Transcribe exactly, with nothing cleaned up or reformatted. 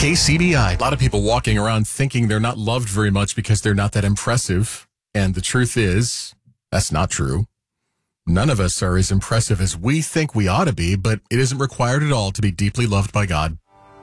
K C B I. A lot of people walking around thinking they're not loved very much because they're not that impressive. And the truth is, that's not true. None of us are as impressive as we think we ought to be, but it isn't required at all to be deeply loved by God.